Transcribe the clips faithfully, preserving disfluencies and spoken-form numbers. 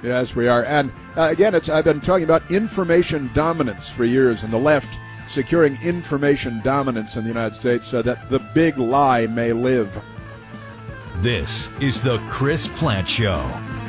Yes, we are. And uh, again, it's I've been talking about information dominance for years, and the left securing information dominance in the United States so that the big lie may live. This is the Chris Plante Show.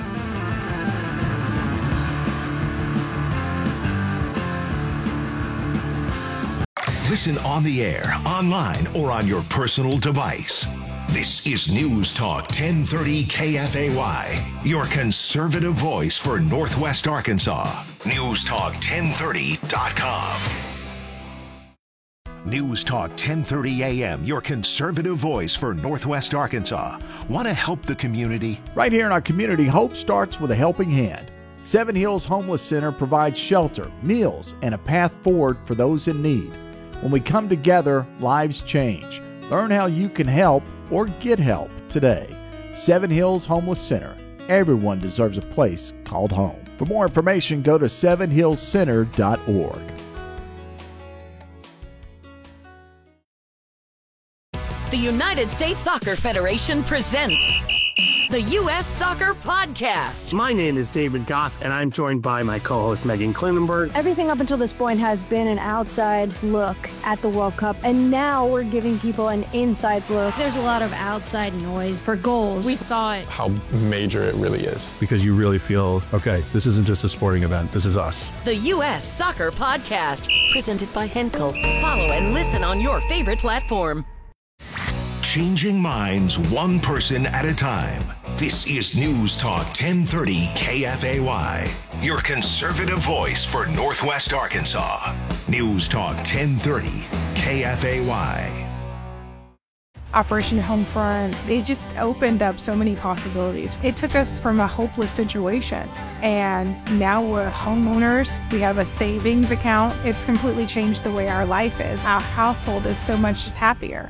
Listen on the air, online, or on your personal device. This is News Talk ten thirty K F A Y, your conservative voice for Northwest Arkansas. News Talk ten thirty dot com. News Talk ten thirty A M, your conservative voice for Northwest Arkansas. Want to help the community? Right here in our community, hope starts with a helping hand. Seven Hills Homeless Center provides shelter, meals, and a path forward for those in need. When we come together, lives change. Learn how you can help or get help today. Seven Hills Homeless Center. Everyone deserves a place called home. For more information, go to seven hills center dot org. The United States Soccer Federation presents the U S Soccer Podcast. My name is David Goss, and I'm joined by my co-host Megan Klinenberg. Everything up until this point has been an outside look at the World Cup, and now we're giving people an inside look. There's a lot of outside noise for goals. We thought how major it really is. Because you really feel, okay, this isn't just a sporting event, this is us. The U S Soccer Podcast, presented by Henkel. Follow and listen on your favorite platform. Changing minds one person at a time. This is News Talk ten thirty K F A Y, your conservative voice for Northwest Arkansas. News Talk ten thirty K F A Y. Operation Homefront, it just opened up so many possibilities. It took us from a hopeless situation, and now we're homeowners. We have a savings account. It's completely changed the way our life is. Our household is so much happier.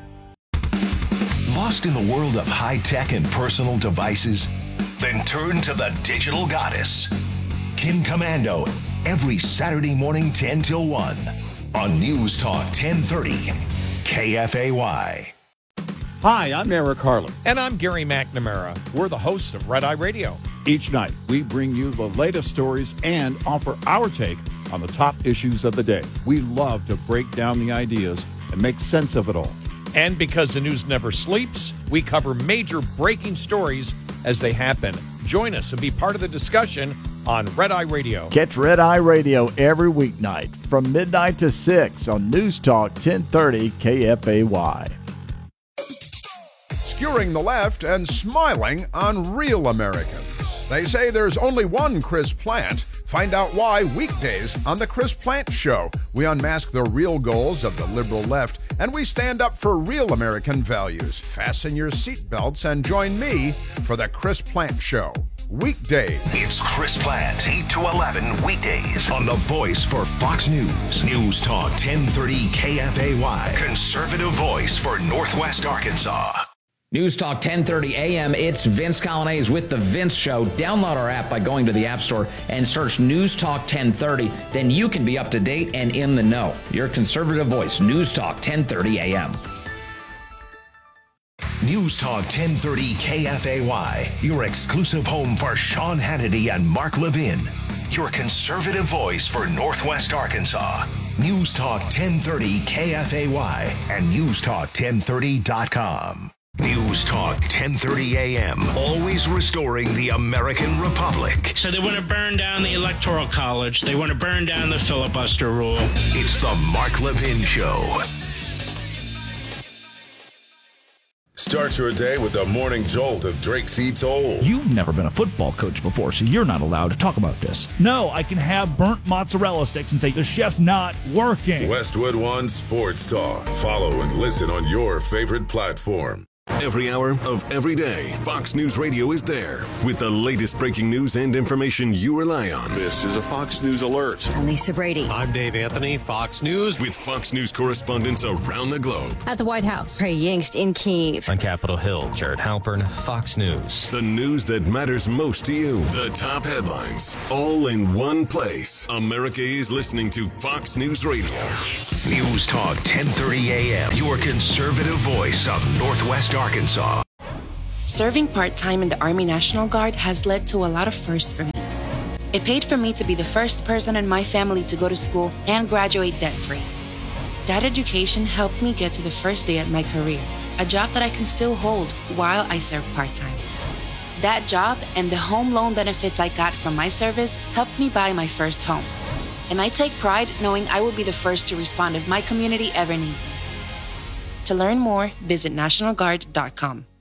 Lost in the world of high-tech and personal devices? Then turn to the digital goddess, Kim Commando, every Saturday morning ten till one on News Talk ten thirty K F A Y. Hi, I'm Eric Harlan. And I'm Gary McNamara. We're the hosts of Red Eye Radio. Each night, we bring you the latest stories and offer our take on the top issues of the day. We love to break down the ideas and make sense of it all. And because the news never sleeps, we cover major breaking stories as they happen. Join us and be part of the discussion on Red Eye Radio. Catch Red Eye Radio every weeknight from midnight to six on News Talk ten thirty K F A Y. Skewering the left and smiling on real Americans. They say there's only one Chris Plante. Find out why weekdays on The Chris Plante Show. We unmask the real goals of the liberal left, and we stand up for real American values. Fasten your seatbelts and join me for The Chris Plante Show. Weekdays. It's Chris Plante, eight to eleven weekdays on The Voice for Fox News. News Talk ten thirty K F A Y. Conservative voice for Northwest Arkansas. News Talk ten thirty A M, it's Vince Colonnese with The Vince Show. Download our app by going to the App Store and search News Talk ten thirty. Then you can be up to date and in the know. Your conservative voice, News Talk ten thirty A M. News Talk ten thirty K F A Y, your exclusive home for Sean Hannity and Mark Levin. Your conservative voice for Northwest Arkansas. News Talk ten thirty K F A Y and news talk ten thirty dot com. News Talk ten thirty A M, always restoring the American Republic. So they want to burn down the Electoral College. They want to burn down the filibuster rule. It's the Mark Levin Show. Start your day with the morning jolt of Drake C. Toll. You've never been a football coach before, so you're not allowed to talk about this. No, I can have burnt mozzarella sticks and say the chef's not working. Westwood One Sports Talk. Follow and listen on your favorite platform. Every hour of every day, Fox News Radio is there with the latest breaking news and information you rely on. This is a Fox News Alert. I'm Lisa Brady. I'm Dave Anthony, Fox News. With Fox News correspondents around the globe. At the White House, Trey Yingst in Kyiv. On Capitol Hill, Jared Halpern, Fox News. The news that matters most to you. The top headlines, all in one place. America is listening to Fox News Radio. News Talk ten thirty A M, your conservative voice of Northwest Arkansas. Serving part-time in the Army National Guard has led to a lot of firsts for me. It paid for me to be the first person in my family to go to school and graduate debt-free. That education helped me get to the first day at my career, a job that I can still hold while I serve part-time. That job and the home loan benefits I got from my service helped me buy my first home. And I take pride knowing I will be the first to respond if my community ever needs me. To learn more, visit national guard dot com.